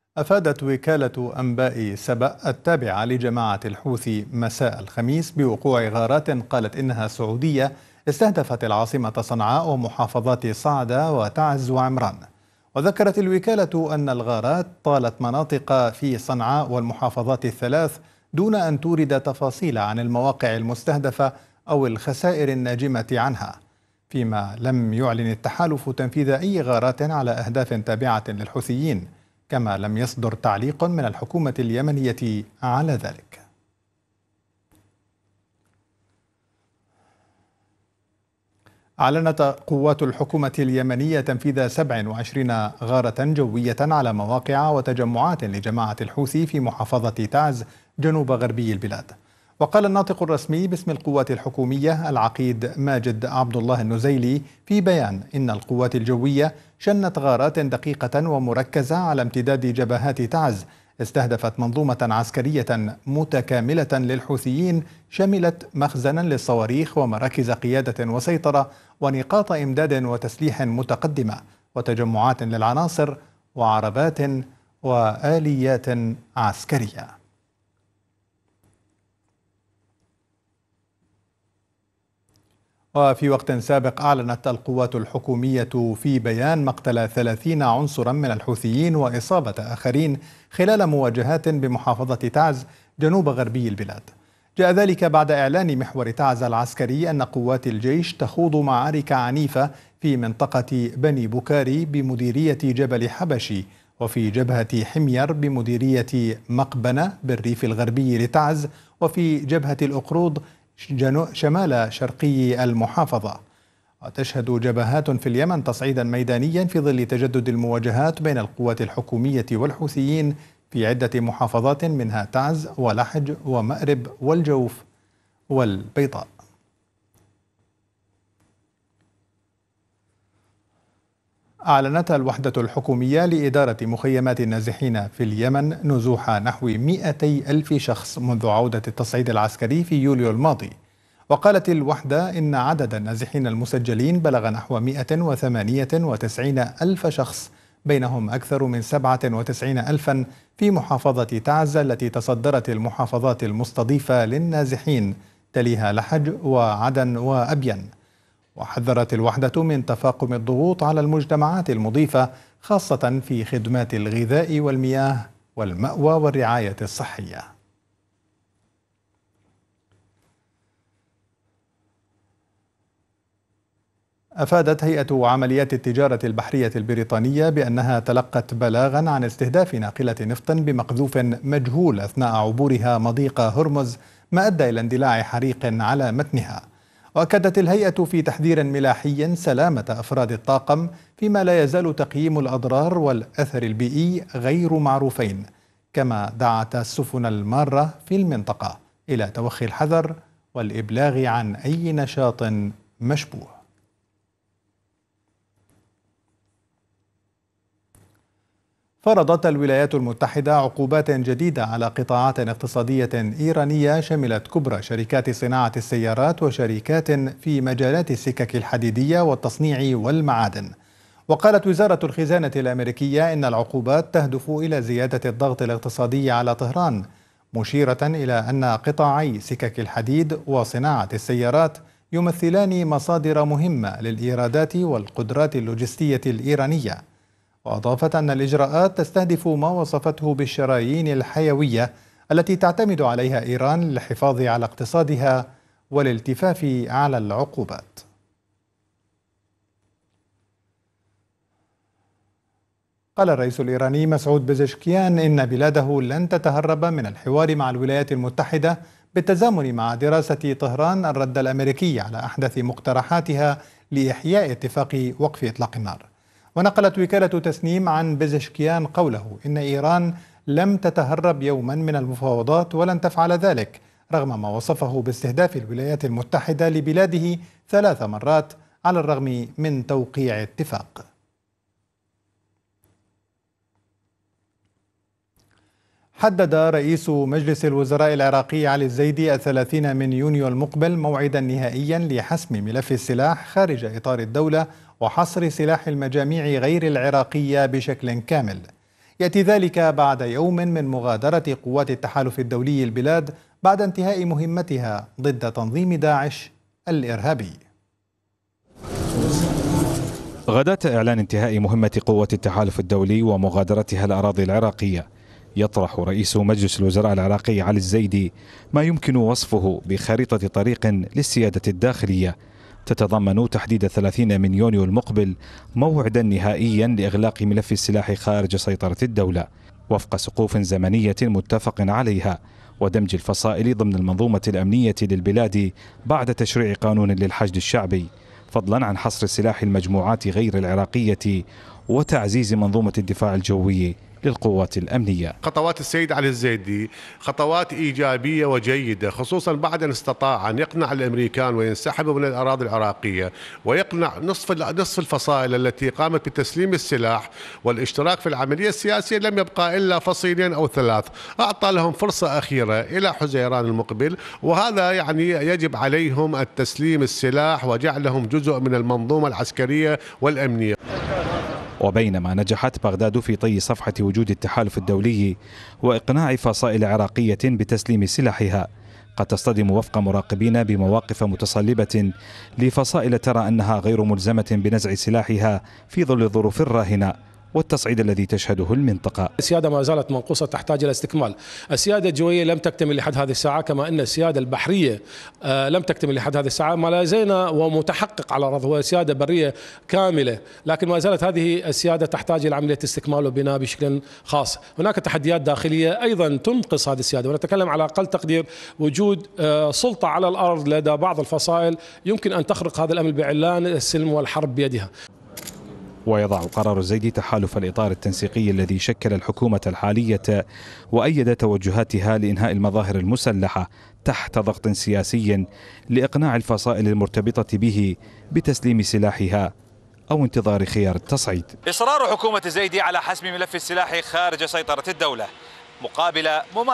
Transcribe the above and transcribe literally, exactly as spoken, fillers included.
أفادت وكالة أنباء سبأ التابعة لجماعة الحوثي مساء الخميس بوقوع غارات قالت إنها سعودية استهدفت العاصمة صنعاء ومحافظات صعدة وتعز وعمران. وذكرت الوكالة أن الغارات طالت مناطق في صنعاء والمحافظات الثلاث دون أن تورد تفاصيل عن المواقع المستهدفة أو الخسائر الناجمة عنها، فيما لم يعلن التحالف تنفيذ أي غارات على أهداف تابعة للحوثيين، كما لم يصدر تعليق من الحكومة اليمنية على ذلك. أعلنت قوات الحكومة اليمنية تنفيذ سبع وعشرين غارة جوية على مواقع وتجمعات لجماعة الحوثي في محافظة تعز جنوب غربي البلاد. وقال الناطق الرسمي باسم القوات الحكومية العقيد ماجد عبد الله النزيلي في بيان إن القوات الجوية شنت غارات دقيقة ومركزة على امتداد جبهات تعز استهدفت منظومة عسكرية متكاملة للحوثيين شملت مخزنا للصواريخ ومراكز قيادة وسيطرة ونقاط إمداد وتسليح متقدمة وتجمعات للعناصر وعربات وآليات عسكرية. وفي وقت سابق أعلنت القوات الحكومية في بيان مقتل ثلاثين عنصرا من الحوثيين وإصابة آخرين خلال مواجهات بمحافظة تعز جنوب غربي البلاد. جاء ذلك بعد إعلان محور تعز العسكري أن قوات الجيش تخوض معارك عنيفة في منطقة بني بكاري بمديرية جبل حبشي وفي جبهة حمير بمديرية مقبنة بالريف الغربي لتعز وفي جبهة الأقروض شمال شرقي المحافظة. وتشهد جبهات في اليمن تصعيدا ميدانيا في ظل تجدد المواجهات بين القوات الحكومية والحوثيين في عدة محافظات منها تعز ولحج ومأرب والجوف والبيضاء. أعلنت الوحدة الحكومية لإدارة مخيمات النازحين في اليمن نزوح نحو مئتي ألف شخص منذ عودة التصعيد العسكري في يوليو الماضي. وقالت الوحدة إن عدد النازحين المسجلين بلغ نحو مئة وثمانية وتسعين ألف شخص، بينهم أكثر من سبعة وتسعين ألفا في محافظة تعز التي تصدرت المحافظات المستضيفة للنازحين، تليها لحج وعدن وأبين. وحذرت الوحدة من تفاقم الضغوط على المجتمعات المضيفة خاصة في خدمات الغذاء والمياه والمأوى والرعاية الصحية. أفادت هيئة عمليات التجارة البحرية البريطانية بأنها تلقت بلاغا عن استهداف ناقلة نفط بمقذوف مجهول أثناء عبورها مضيق هرمز، ما أدى إلى اندلاع حريق على متنها. وأكدت الهيئة في تحذير ملاحي سلامة أفراد الطاقم، فيما لا يزال تقييم الأضرار والأثر البيئي غير معروفين، كما دعت السفن المارة في المنطقة إلى توخي الحذر والإبلاغ عن أي نشاط مشبوه. فرضت الولايات المتحدة عقوبات جديدة على قطاعات اقتصادية إيرانية شملت كبرى شركات صناعة السيارات وشركات في مجالات السكك الحديدية والتصنيع والمعادن. وقالت وزارة الخزانة الأمريكية إن العقوبات تهدف إلى زيادة الضغط الاقتصادي على طهران، مشيرة إلى أن قطاعي سكك الحديد وصناعة السيارات يمثلان مصادر مهمة للإيرادات والقدرات اللوجستية الإيرانية. وأضافت أن الإجراءات تستهدف ما وصفته بالشرايين الحيوية التي تعتمد عليها إيران للحفاظ على اقتصادها والالتفاف على العقوبات. قال الرئيس الإيراني مسعود بزشكيان إن بلاده لن تتهرب من الحوار مع الولايات المتحدة بالتزامن مع دراسة طهران الرد الأمريكي على أحدث مقترحاتها لإحياء اتفاق وقف إطلاق النار. ونقلت وكالة تسنيم عن بزشكيان قوله إن إيران لم تتهرب يوما من المفاوضات ولن تفعل ذلك، رغم ما وصفه باستهداف الولايات المتحدة لبلاده ثلاث مرات على الرغم من توقيع اتفاق. حدد رئيس مجلس الوزراء العراقي علي الزيدي الثلاثين من يونيو المقبل موعدا نهائيا لحسم ملف السلاح خارج إطار الدولة وحصر سلاح المجاميع غير العراقية بشكل كامل. يأتي ذلك بعد يوم من مغادرة قوات التحالف الدولي البلاد بعد انتهاء مهمتها ضد تنظيم داعش الإرهابي. غداة إعلان انتهاء مهمة قوات التحالف الدولي ومغادرتها الأراضي العراقية، يطرح رئيس مجلس الوزراء العراقي علي الزيدي ما يمكن وصفه بخريطة طريق للسيادة الداخلية تتضمن تحديد ثلاثين من يونيو المقبل موعدا نهائيا لإغلاق ملف السلاح خارج سيطرة الدولة وفق سقوف زمنية متفق عليها، ودمج الفصائل ضمن المنظومة الأمنية للبلاد بعد تشريع قانون للحشد الشعبي، فضلا عن حصر سلاح المجموعات غير العراقية وتعزيز منظومة الدفاع الجوي للقوات الأمنية. خطوات السيد علي الزيدي خطوات إيجابية وجيدة، خصوصا بعد أن استطاع أن يقنع الأمريكان وينسحبوا من الأراضي العراقية، ويقنع نصف نصف الفصائل التي قامت بتسليم السلاح والاشتراك في العملية السياسية. لم يبقى إلا فصيلين أو ثلاث، أعطى لهم فرصة أخيرة إلى حزيران المقبل، وهذا يعني يجب عليهم التسليم السلاح وجعلهم جزء من المنظومة العسكرية والأمنية. وبينما نجحت بغداد في طي صفحة وجود التحالف الدولي وإقناع فصائل عراقية بتسليم سلاحها، قد تصطدم وفق مراقبين بمواقف متصلبة لفصائل ترى أنها غير ملزمة بنزع سلاحها في ظل الظروف الراهنة والتصعيد الذي تشهده المنطقة. السيادة ما زالت منقوصة، تحتاج إلى استكمال. السيادة الجوية لم تكتمل لحد هذه الساعة، كما أن السيادة البحرية لم تكتمل لحد هذه الساعة. ما لا زلنا ومتحقق على الأرض هو سيادة برية كاملة، لكن ما زالت هذه السيادة تحتاج إلى عملية استكمال وبناء بشكل خاص. هناك تحديات داخلية أيضا تنقص هذه السيادة، ونتكلم على أقل تقدير وجود سلطة على الأرض لدى بعض الفصائل يمكن أن تخرق هذا الأمن بإعلان السلم والحرب بيدها. ويضع قرار الزيدي تحالف الإطار التنسيقي الذي شكل الحكومة الحالية وأيد توجهاتها لإنهاء المظاهر المسلحة تحت ضغط سياسي لإقناع الفصائل المرتبطة به بتسليم سلاحها أو انتظار خيار التصعيد. إصرار حكومة الزيدي على حسم ملف السلاح خارج سيطرة الدولة مقابل